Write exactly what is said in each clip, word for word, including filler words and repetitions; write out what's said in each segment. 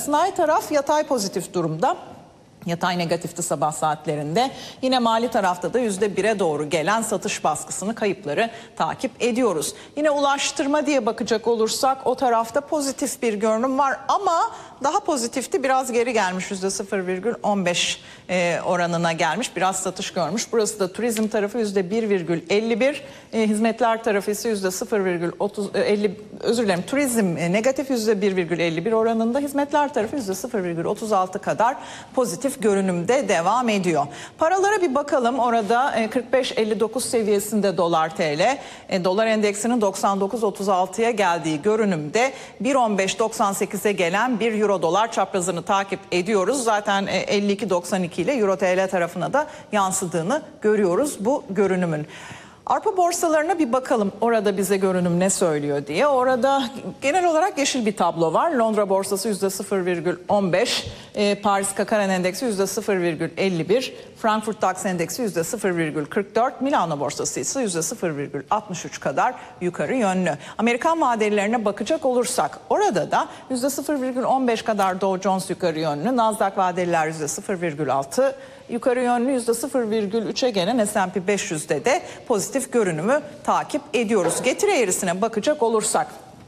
Sınai taraf yatay pozitif durumda. Yatay negatifti sabah saatlerinde. Yine mali tarafta da yüzde bire doğru gelen satış baskısını, kayıpları takip ediyoruz. Yine ulaştırma diye bakacak olursak o tarafta pozitif bir görünüm var ama daha pozitifti, biraz geri gelmiş, yüzde sıfır virgül on beş e, oranına gelmiş, biraz satış görmüş. Burası da turizm tarafı yüzde bir virgül elli bir, e, hizmetler tarafı ise yüzde sıfır virgül elli, özür dilerim, turizm e, negatif yüzde bir virgül elli bir oranında, hizmetler tarafı yüzde sıfır virgül otuz altı kadar pozitif görünümde devam ediyor. Paralara bir bakalım, orada e, kırk beş elli dokuz seviyesinde dolar T L, e, dolar endeksinin doksan dokuz otuz altıya geldiği görünümde, bir on beş doksan sekize gelen bir euro dolar çaprazını takip ediyoruz. Zaten elli iki doksan iki ile euro T L tarafına da yansıdığını görüyoruz bu görünümün. Avrupa borsalarına bir bakalım, orada bize görünüm ne söylüyor diye. Orada genel olarak yeşil bir tablo var. Londra borsası yüzde sıfır virgül on beş, e, Paris Kakaren endeksi yüzde sıfır virgül elli bir, Frankfurt DAX endeksi yüzde sıfır virgül kırk dört, Milano borsası ise yüzde sıfır virgül altmış üç kadar yukarı yönlü. Amerikan vadelilerine bakacak olursak orada da yüzde sıfır virgül on beş kadar Dow Jones yukarı yönlü, Nasdaq vadeliler yüzde sıfır virgül altı yukarı yönlü, yüzde sıfır virgül üçe gelen S and P beş yüzde de pozitif görünümü takip ediyoruz. Getiri eğrisine bakacak olursak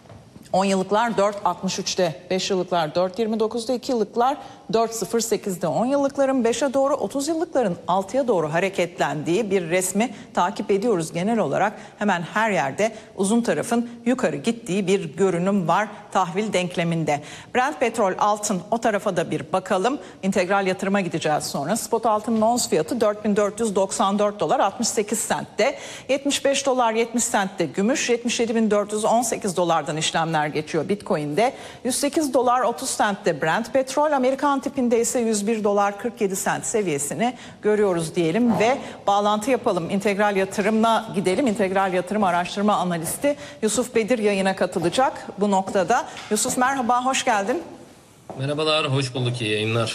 on yıllıklar dört virgül altmış üçte, beş yıllıklar dört virgül yirmi dokuzda, iki yıllıklar dört virgül sıfır sekizde, on yıllıkların beşe doğru, otuz yıllıkların altıya doğru hareketlendiği bir resmi takip ediyoruz. Genel olarak hemen her yerde uzun tarafın yukarı gittiği bir görünüm var tahvil denkleminde. Brent petrol, altın, o tarafa da bir bakalım. İntegral yatırıma gideceğiz sonra. Spot altının ons fiyatı dört bin dört yüz doksan dört dolar altmış sekiz sentte. yetmiş beş dolar yetmiş sentte gümüş, yetmiş yedi bin dört yüz on sekiz dolardan işlemler geçiyor Bitcoin'de. yüz sekiz dolar otuz sentte Brent petrol, Amerikan tipinde ise yüz bir dolar kırk yedi sent seviyesini görüyoruz diyelim ve bağlantı yapalım. İntegral yatırımına gidelim. İntegral yatırım araştırma analisti Yusuf Bedir yayına katılacak bu noktada. Yusuf merhaba, hoş geldin. Merhabalar, hoş bulduk, iyi yayınlar.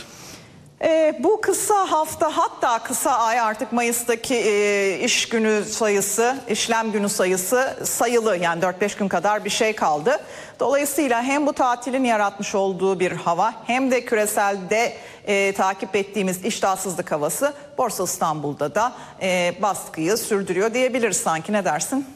Ee, bu kısa hafta, hatta kısa ay, artık Mayıs'taki e, iş günü sayısı, işlem günü sayısı sayılı, yani dört beş gün kadar bir şey kaldı. Dolayısıyla hem bu tatilin yaratmış olduğu bir hava hem de küreselde e, takip ettiğimiz iştahsızlık havası Borsa İstanbul'da da e, baskıyı sürdürüyor diyebiliriz sanki, ne dersin?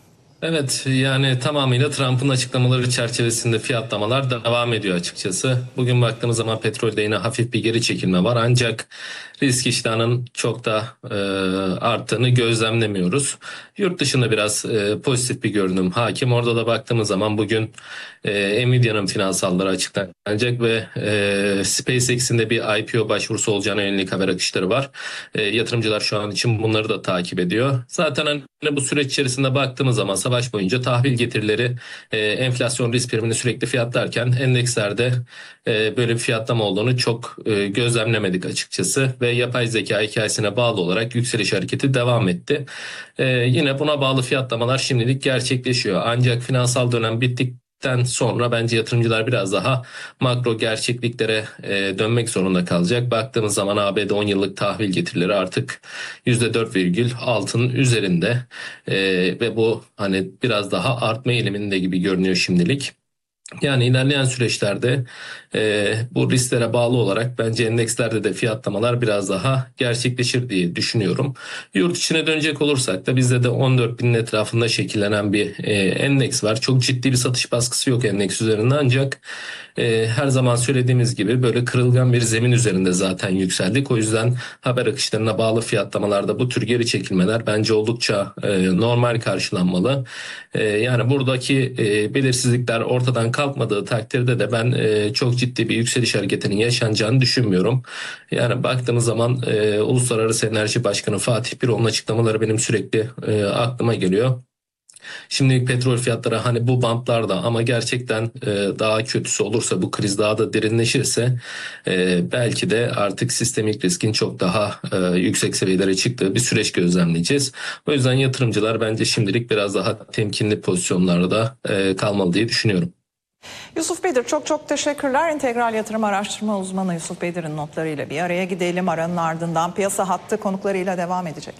Evet, yani tamamıyla Trump'ın açıklamaları çerçevesinde fiyatlamalar devam ediyor açıkçası. Bugün baktığımız zaman petrolde yine hafif bir geri çekilme var, ancak risk iştahının çok da e, arttığını gözlemlemiyoruz. Yurt dışında biraz e, pozitif bir görünüm hakim. Orada da baktığımız zaman bugün e, Nvidia'nın finansalları açıklanacak ve e, SpaceX'in de bir I P O başvurusu olacağına yönelik haber akışları var. E, yatırımcılar şu an için bunları da takip ediyor. Zaten hani bu süreç içerisinde baktığımız zaman savaş boyunca tahvil getirileri e, enflasyon risk primini sürekli fiyatlarken endekslerde e, böyle bir fiyatlama olduğunu çok e, gözlemlemedik açıkçası ve yapay zeka hikayesine bağlı olarak yükseliş hareketi devam etti. E, yine buna bağlı fiyatlamalar şimdilik gerçekleşiyor, ancak finansal dönem bittik sonra bence yatırımcılar biraz daha makro gerçekliklere e, dönmek zorunda kalacak. Baktığımız zaman A B D on yıllık tahvil getirileri artık yüzde dört virgül altının üzerinde e, ve bu hani biraz daha artma eğiliminde gibi görünüyor şimdilik. Yani ilerleyen süreçlerde e, bu risklere bağlı olarak bence endekslerde de fiyatlamalar biraz daha gerçekleşir diye düşünüyorum. Yurt içine dönecek olursak da bizde de on dört binin etrafında şekillenen bir e, endeks var. Çok ciddi bir satış baskısı yok endeks üzerinde, ancak e, her zaman söylediğimiz gibi böyle kırılgan bir zemin üzerinde zaten yükseldik. O yüzden haber akışlarına bağlı fiyatlamalarda bu tür geri çekilmeler bence oldukça e, normal karşılanmalı. E, yani buradaki e, belirsizlikler ortadan kalkmadığı takdirde de ben e, çok ciddi bir yükseliş hareketinin yaşanacağını düşünmüyorum. Yani baktığımız zaman e, Uluslararası Enerji Başkanı Fatih Birol'un açıklamaları benim sürekli e, aklıma geliyor. Şimdilik petrol fiyatları hani bu bantlarda, ama gerçekten e, daha kötüsü olursa, bu kriz daha da derinleşirse e, belki de artık sistemik riskin çok daha e, yüksek seviyelere çıktığı bir süreç gözlemleyeceğiz. O yüzden yatırımcılar bence şimdilik biraz daha temkinli pozisyonlarda e, kalmalı diye düşünüyorum. Yusuf Bedir, çok çok teşekkürler. İntegral yatırım araştırma uzmanı Yusuf Bedir'in notlarıyla bir araya gidelim. Aranın ardından piyasa hattı konuklarıyla devam edecek.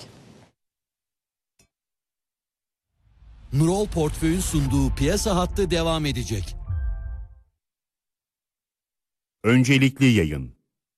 Nurol Portföy'ün sunduğu piyasa hattı devam edecek. Öncelikli yayın.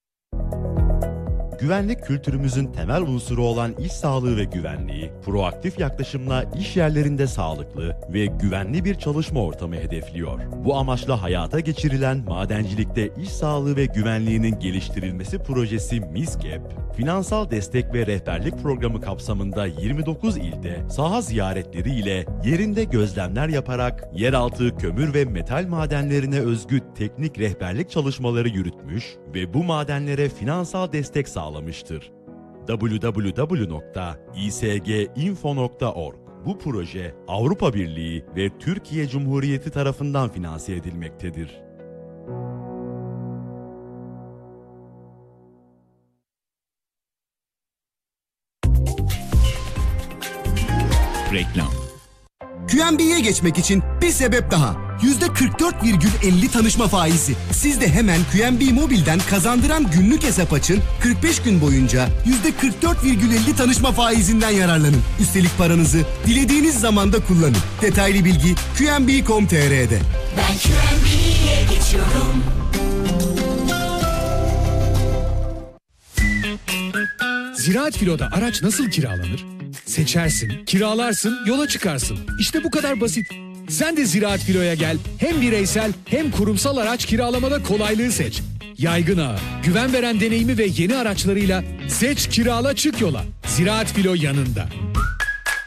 Güvenlik kültürümüzün temel unsuru olan iş sağlığı ve güvenliği, proaktif yaklaşımla iş yerlerinde sağlıklı ve güvenli bir çalışma ortamı hedefliyor. Bu amaçla hayata geçirilen Madencilikte İş Sağlığı ve Güvenliğinin Geliştirilmesi Projesi MİSGEP, finansal destek ve rehberlik programı kapsamında yirmi dokuz ilde saha ziyaretleri ile yerinde gözlemler yaparak yeraltı kömür ve metal madenlerine özgü teknik rehberlik çalışmaları yürütmüş ve bu madenlere finansal destek sağlamıştır. double-u double-u double-u nokta i s g info nokta org Bu proje Avrupa Birliği ve Türkiye Cumhuriyeti tarafından finanse edilmektedir. Reklam. Q M B'ye geçmek için bir sebep daha. yüzde kırk dört virgül elli tanışma faizi. Siz de hemen Q M B Mobil'den kazandıran günlük hesap açın. kırk beş gün boyunca yüzde kırk dört virgül elli tanışma faizinden yararlanın. Üstelik paranızı dilediğiniz zamanda kullanın. Detaylı bilgi Q M B nokta com nokta t r'de. Ben Q M B'ye geçiyorum. Ziraat Filo'da araç nasıl kiralanır? Seçersin, kiralarsın, yola çıkarsın. İşte bu kadar basit. Sen de Ziraat Filo'ya gel. Hem bireysel hem kurumsal araç kiralamada kolaylığı seç. Yaygın ağı, güven veren deneyimi ve yeni araçlarıyla seç, kirala, çık yola. Ziraat Filo yanında.